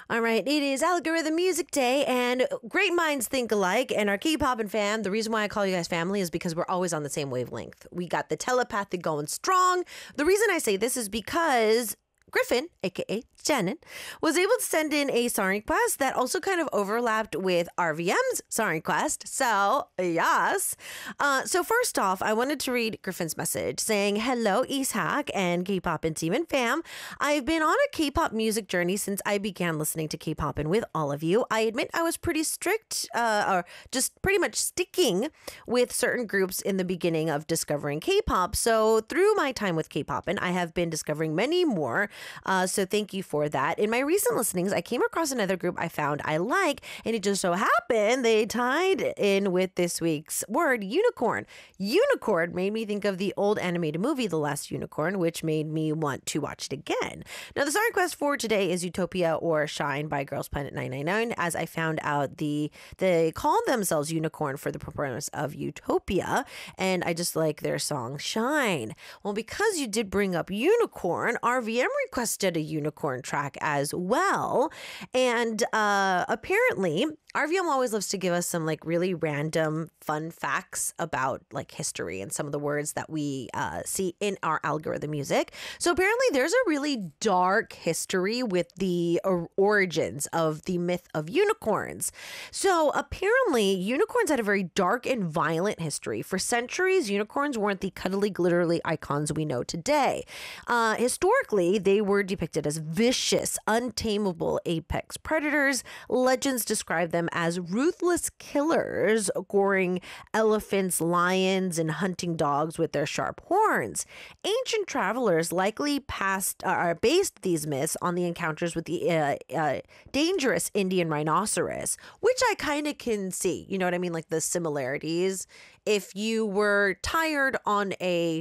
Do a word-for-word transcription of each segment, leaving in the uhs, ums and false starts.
All right, it is Algorithm Music Day, and great minds think alike. And our K-pop and fam, the reason why I call you guys family is because we're always on the same wavelength. We got the telepathic going strong. The reason I say this is because Griffin, aka Janet, was able to send in a song request that also kind of overlapped with R V M's song request. So, yes. Uh, so, first off, I wanted to read Griffin's message saying, "Hello, Ishak and K-pop and team and fam. I've been on a K-pop music journey since I began listening to K-pop and with all of you. I admit I was pretty strict, uh, or just pretty much sticking with certain groups in the beginning of discovering K-pop. So, through my time with K-pop, and I have been discovering many more. Uh, so thank you for that. In my recent listenings, I came across another group I found I like, and it just so happened they tied in with this week's word, unicorn. Unicorn made me think of the old animated movie, The Last Unicorn, which made me want to watch it again. Now, the song request for today is Utopia or Shine by Girls Planet nine nine nine, as I found out the they call themselves Unicorn for the performance of Utopia, and I just like their song Shine. Well, because you did bring up Unicorn, R V M requested a unicorn track as well. And uh, apparently, R V M always loves to give us some like really random fun facts about like history and some of the words that we uh, see in our algorithm music. So apparently there's a really dark history with the or- origins of the myth of unicorns. So apparently unicorns had a very dark and violent history. For centuries, unicorns weren't the cuddly, glittery icons we know today. Uh, historically, they were depicted as vicious, untamable apex predators. Legends describe them as ruthless killers, goring elephants, lions, and hunting dogs with their sharp horns. Ancient travelers likely passed uh, based these myths on the encounters with the uh, uh, dangerous Indian rhinoceros, which I kind of can see. You know what I mean? Like the similarities. If you were tired on a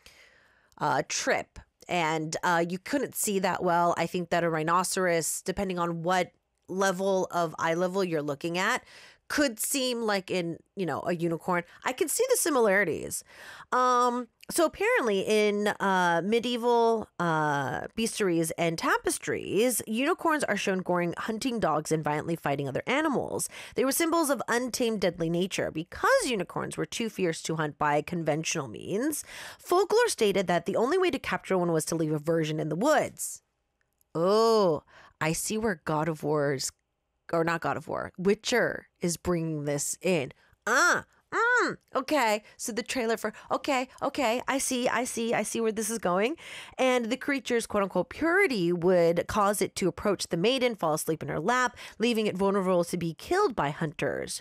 uh, trip and uh, you couldn't see that well, I think that a rhinoceros, depending on what level of eye level you're looking at, could seem like in, you know, a unicorn. I can see the similarities. Um, so apparently in uh, medieval uh, bestiaries and tapestries, unicorns are shown goring hunting dogs and violently fighting other animals. They were symbols of untamed, deadly nature. Because unicorns were too fierce to hunt by conventional means, folklore stated that the only way to capture one was to leave a virgin in the woods. Oh, I see where God of War's, or not God of War, Witcher is bringing this in. Ah, mm, okay. So the trailer for, okay, okay, I see, I see, I see where this is going. And the creature's quote unquote purity would cause it to approach the maiden, fall asleep in her lap, leaving it vulnerable to be killed by hunters.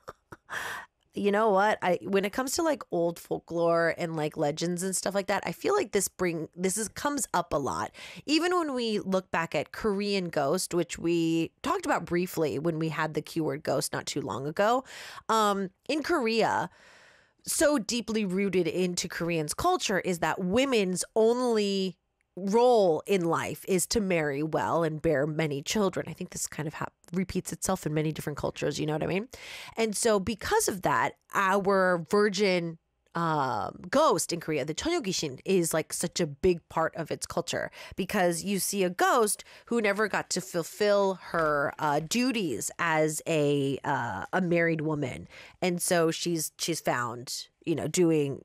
You know what? I when it comes to like old folklore and like legends and stuff like that, I feel like this bring this is comes up a lot. Even when we look back at Korean ghost, which we talked about briefly when we had the keyword ghost not too long ago. Um, in Korea, so deeply rooted into Korean's culture is that women's only role in life is to marry well and bear many children. I think this kind of ha- repeats itself in many different cultures, you know what I mean? And so because of that, our virgin um, ghost in Korea, the Cheonyeok-gishin, is like such a big part of its culture, because you see a ghost who never got to fulfill her uh, duties as a uh, a married woman, and so she's she's found, you know, doing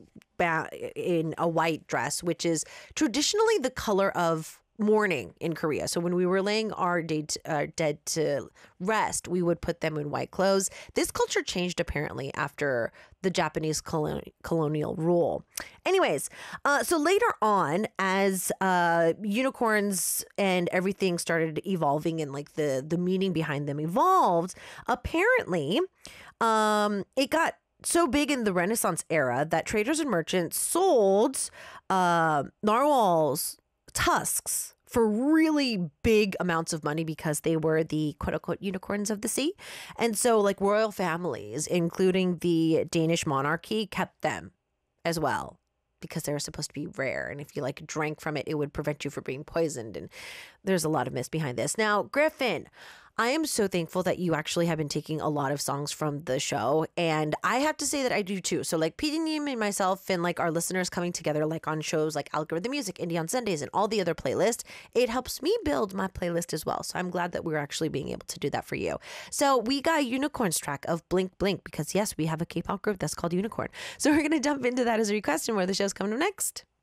in a white dress, which is traditionally the color of mourning in Korea. So when we were laying our dead, uh, dead to rest, we would put them in white clothes. This culture changed apparently after the Japanese colon- colonial rule. Anyways, uh, so later on, as uh, unicorns and everything started evolving and like the, the meaning behind them evolved, apparently um, it got so big in the Renaissance era that traders and merchants sold uh, narwhals tusks for really big amounts of money because they were the quote unquote unicorns of the sea. And so like royal families, including the Danish monarchy, kept them as well because they were supposed to be rare. And if you like drank from it, it would prevent you from being poisoned. And there's a lot of myths behind this. Now, Griffin, I am so thankful that you actually have been taking a lot of songs from the show. And I have to say that I do too. So, like, P D Neem and myself and like our listeners coming together, like on shows like Algorithm Music, Indie on Sundays, and all the other playlists, it helps me build my playlist as well. So, I'm glad that we're actually being able to do that for you. So, we got Unicorn's track of Blink Blink because, yes, we have a K pop group that's called Unicorn. So, we're going to jump into that as a request and where the show's coming up next.